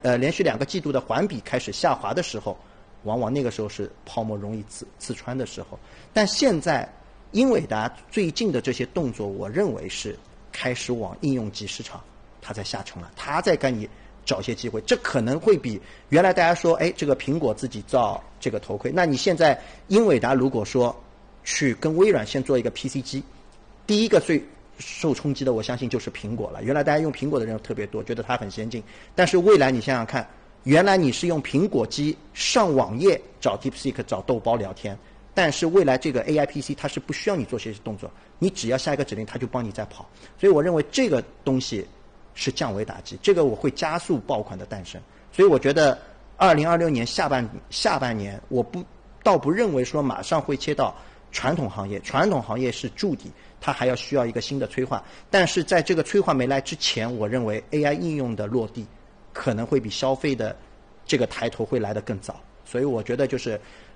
连续2个季度的环比开始下滑的时候，往往那个时候是泡沫容易刺穿的时候。但现在英伟达最近的这些动作，我认为是开始往应用级市场它在下沉了，它在跟你找些机会，这可能会比原来大家说，哎，这个苹果自己造这个头盔，那你现在英伟达如果说去跟微软先做一个 PC 机，第一个最受冲击的，我相信就是苹果了。原来大家用苹果的人特别多，觉得它很先进，但是未来你想想看，原来你是用苹果机上网页找 DeepSeek 找豆包聊天，但是未来这个 AI PC 它是不需要你做这些动作，你只要下一个指令它就帮你在跑。所以我认为这个东西是降维打击，这个我会加速爆款的诞生。所以我觉得2026年下半年我倒不认为说马上会切到传统行业，传统行业是筑底，它还要需要一个新的催化。但是在这个催化没来之前，我认为 AI 应用的落地可能会比消费的这个抬头会来得更早。所以我觉得就是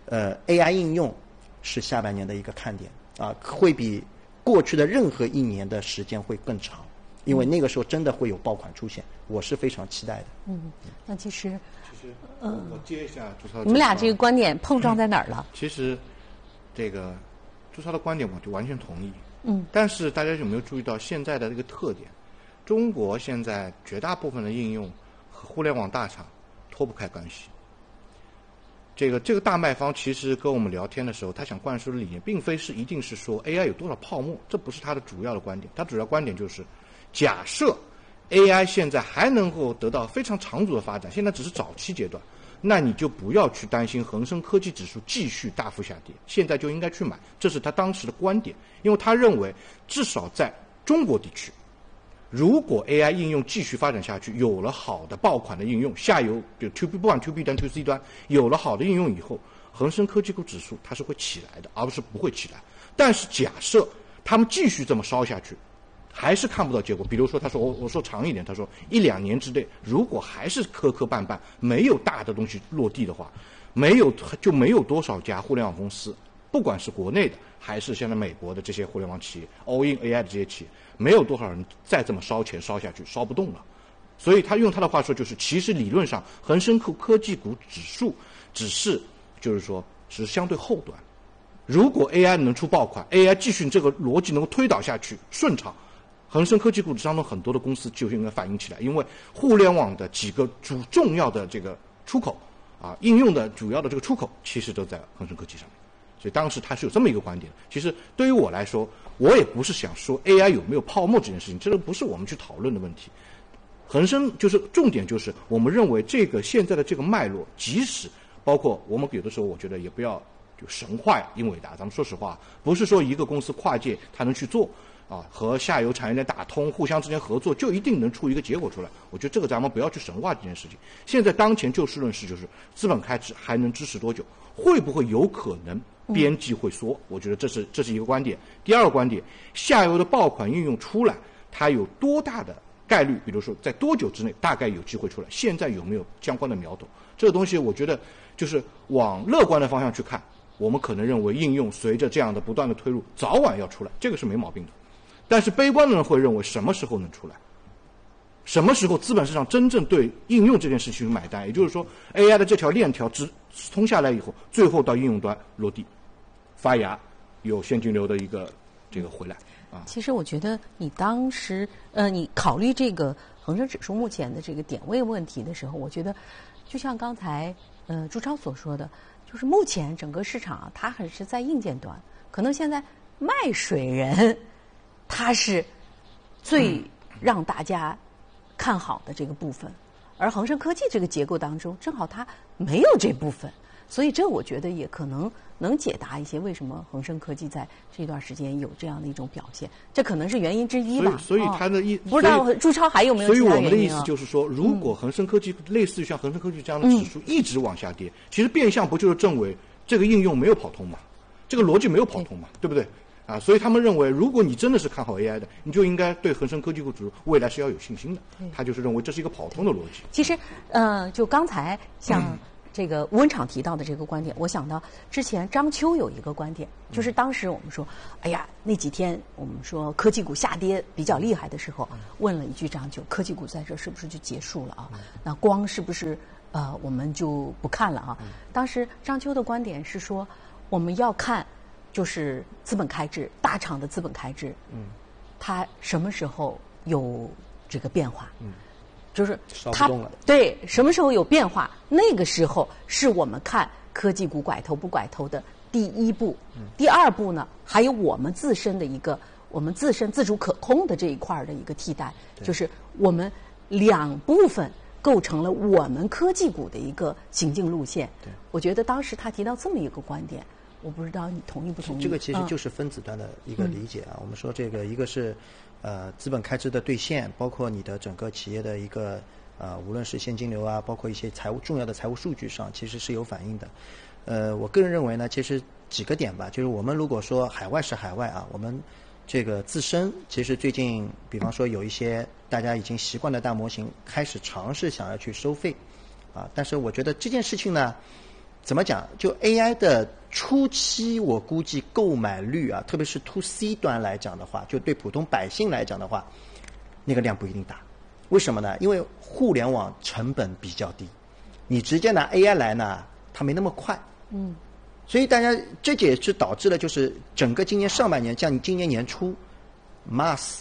AI 应用是下半年的一个看点啊，会比过去的任何一年的时间会更长，因为那个时候真的会有爆款出现，我是非常期待的。 那其实我接一下朱超， 你们俩这个观点碰撞在哪儿了？ 其实这个朱超的观点我就完全同意。但是大家有没有注意到现在的这个特点？中国现在绝大部分的应用和互联网大厂脱不开关系。这个大卖方其实跟我们聊天的时候，他想灌输的理念，并非是一定是说 AI 有多少泡沫，这不是他的主要的观点。他主要观点就是，假设 AI 现在还能够得到非常长足的发展，现在只是早期阶段，那你就不要去担心恒生科技指数继续大幅下跌，现在就应该去买，这是他当时的观点。因为他认为，至少在中国地区，如果 AI 应用继续发展下去，有了好的爆款的应用，下游比如 To B 不管 To B 端 To C 端有了好的应用以后，恒生科技股指数它是会起来的，而不是不会起来。但是假设他们继续这么烧下去，还是看不到结果。比如说他说我说长一点，他说1-2年之内，如果还是磕磕绊绊，没有大的东西落地的话，没有多少家互联网公司，不管是国内的还是现在美国的这些互联网企业 all in AI 的这些企业，没有多少人再这么烧钱烧下去，烧不动了。所以他用他的话说，就是其实理论上恒生科技股指数只是相对后端。如果 AI 能出爆款， AI 继续这个逻辑能够推导下去顺畅，恒生科技股当中很多的公司就应该反应起来。因为互联网的几个重要的这个出口应用的主要的这个出口其实都在恒生科技上面。所以当时他是有这么一个观点。其实对于我来说，我也不是想说 AI 有没有泡沫这件事情，这个不是我们去讨论的问题。恒生就是重点就是我们认为这个现在的这个脉络，即使包括我们有的时候我觉得也不要就神话英伟达，咱们说实话，不是说一个公司跨界它能去做和下游产业链打通，互相之间合作就一定能出一个结果出来。我觉得这个咱们不要去神话这件事情。现在当前就事论事，就是资本开支还能支持多久，会不会有可能边际会缩？我觉得这是一个观点。第二个观点，下游的爆款应用出来，它有多大的概率，比如说在多久之内大概有机会出来，现在有没有相关的苗头？这个东西我觉得就是往乐观的方向去看，我们可能认为应用随着这样的不断的推入，早晚要出来，这个是没毛病的。但是悲观的人会认为什么时候能出来，什么时候资本市场真正对应用这件事情买单，也就是说 AI 的这条链条直通下来以后，最后到应用端落地发芽，有现金流的一个这个回来其实我觉得你当时你考虑这个恒生指数目前的这个点位问题的时候，我觉得就像刚才朱超所说的，就是目前整个市场它还是在硬件端，可能现在卖水人它是最让大家看好的这个部分，而恒生科技这个结构当中正好它没有这部分，所以这我觉得也可能能解答一些为什么恒生科技在这段时间有这样的一种表现，这可能是原因之一吧。 所以他的不知道朱超还有没有其他原因。 所以我们的意思就是说，如果恒生科技类似于像恒生科技这样的指数一直往下跌，其实变相不就是证伪这个应用没有跑通嘛，这个逻辑没有跑通嘛，对不对？所以他们认为，如果你真的是看好 AI 的，你就应该对恒生科技股指数未来是要有信心的。他就是认为这是一个跑通的逻辑。 其实，就刚才像这个吴文敞提到的这个观点，我想到之前张秋有一个观点，就是当时我们说，哎呀，那几天我们说科技股下跌比较厉害的时候，问了一句张秋，科技股在这是不是就结束了啊？那光是不是我们就不看了啊？当时张秋的观点是说，我们要看就是资本开支，大厂的资本开支，它什么时候有这个变化？就是它对什么时候有变化，那个时候是我们看科技股拐头不拐头的第一步。第二步呢，还有我们自身的一个我们自身自主可控的这一块的一个替代，就是我们两部分构成了我们科技股的一个行进路线。我觉得当时他提到这么一个观点，我不知道你同意不同意？ 这个其实就是分子端的一个理解啊。我们说这个一个是资本开支的兑现，包括你的整个企业的一个无论是现金流啊，包括一些重要的财务数据上，其实是有反映的。我个人认为呢，其实几个点吧，就是我们如果说海外是海外啊，我们这个自身其实最近，比方说有一些大家已经习惯的大模型开始尝试想要去收费啊，但是我觉得这件事情呢，怎么讲？就 AI 的初期，我估计购买率啊，特别是 to C 端来讲的话，就对普通百姓来讲的话，那个量不一定大。为什么呢？因为互联网成本比较低，你直接拿 AI 来呢，它没那么快。所以大家这也是导致了，就是整个今年上半年，像你今年年初 ，Mass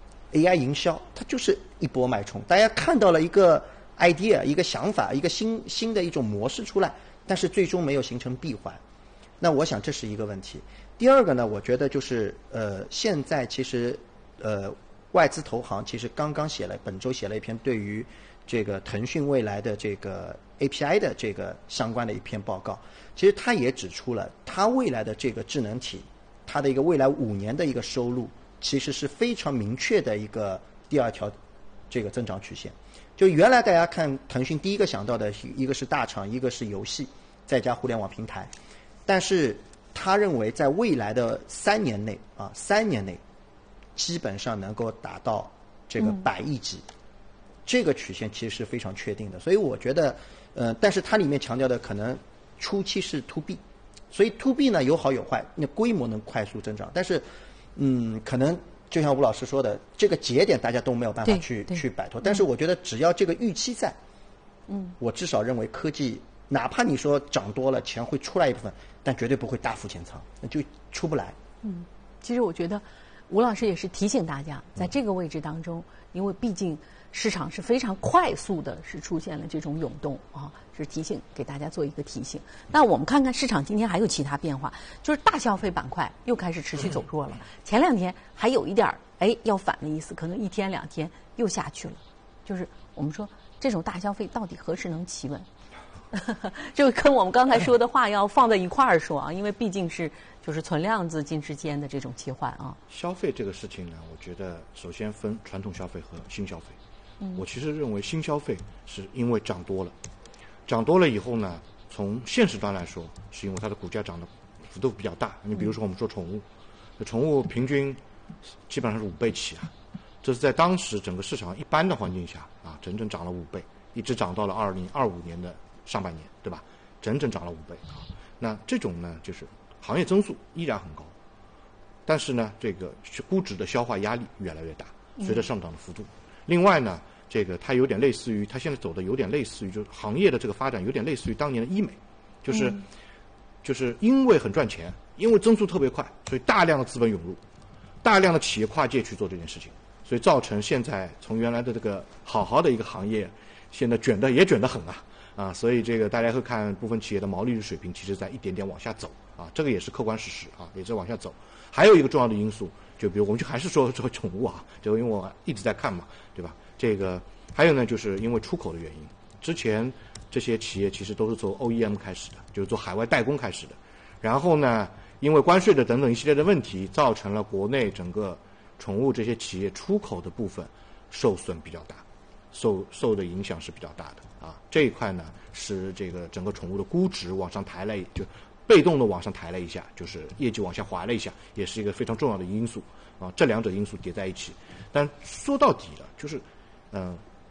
AI 营销，它就是一波脉冲，大家看到了一个 idea， 一个想法，一个新的一种模式出来。但是最终没有形成闭环，那我想这是一个问题。第二个呢，我觉得就是现在其实外资投行其实刚刚本周写了一篇对于这个腾讯未来的这个 API 的这个相关的一篇报告。其实他也指出了，他未来的这个智能体，它的一个未来5年的一个收入，其实是非常明确的一个第二条这个增长曲线。就原来大家看腾讯第一个想到的一个是大厂，一个是游戏，再加互联网平台，但是他认为在未来的3年内基本上能够达到这个100亿级，这个曲线其实是非常确定的。所以我觉得但是它里面强调的可能初期是 to B， 所以 to B 呢有好有坏，那规模能快速增长，但是可能就像吴老师说的，这个节点大家都没有办法去摆脱。但是我觉得只要这个预期在，我至少认为科技，哪怕你说涨多了，钱会出来一部分，但绝对不会大幅减仓，那就出不来。 其实我觉得吴老师也是提醒大家，在这个位置当中，因为毕竟市场是非常快速的，是出现了这种涌动啊，是提醒给大家做一个提醒。那我们看看市场今天还有其他变化，就是大消费板块又开始持续走弱了。前2天还有一点要反的意思，可能1天2天又下去了。就是我们说这种大消费到底何时能企稳？就跟我们刚才说的话要放在一块儿说啊，因为毕竟是就是存量资金之间的这种切换啊。 消费这个事情呢，我觉得首先分传统消费和新消费。我其实认为新消费是因为涨多了以后呢，从现实端来说，是因为它的股价涨的幅度比较大。你比如说我们说宠物，宠物平均基本上是5倍起啊，这是在当时整个市场一般的环境下啊，整整涨了5倍，一直涨到了2025年的上半年，对吧？整整涨了5倍啊。那这种呢，就是行业增速依然很高，但是呢，这个估值的消化压力越来越大，随着上涨的幅度。另外呢，这个它有点类似于，它现在走的有点类似于，就是行业的这个发展有点类似于当年的医美，就是因为很赚钱，因为增速特别快，所以大量的资本涌入，大量的企业跨界去做这件事情，所以造成现在从原来的这个好的一个行业，现在卷得很啊，所以这个大家会看部分企业的毛利率水平其实在一点点往下走啊，这个也是客观事实啊，也是往下走。还有一个重要的因素，就比如我们就还是说这个宠物啊，就因为我一直在看嘛，对吧？这个还有呢，就是因为出口的原因，之前这些企业其实都是从 OEM 开始的，就是做海外代工开始的，然后呢，因为关税的等等一系列的问题，造成了国内整个宠物这些企业出口的部分受损比较大，受的影响是比较大的啊。这一块呢，是这个整个宠物的估值往上抬了，就被动的往上抬了一下，就是业绩往下滑了一下，也是一个非常重要的因素啊。这两者因素叠在一起，但说到底了，就是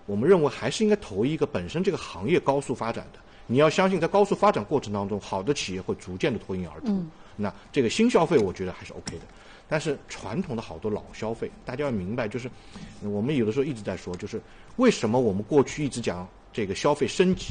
我们认为还是应该投一个本身这个行业高速发展的。你要相信，在高速发展过程当中，好的企业会逐渐的脱颖而出。那这个新消费，我觉得还是 OK 的。但是传统的好多老消费，大家要明白，就是我们有的时候一直在说，就是为什么我们过去一直讲这个消费升级。